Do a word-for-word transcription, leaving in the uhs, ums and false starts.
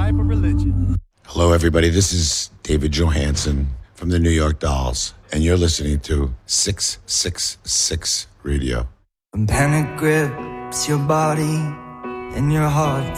type of religion. Hello, everybody. This is David Johansen from the New York Dolls, and you're listening to six six six Radio. When panic grips your body and your heart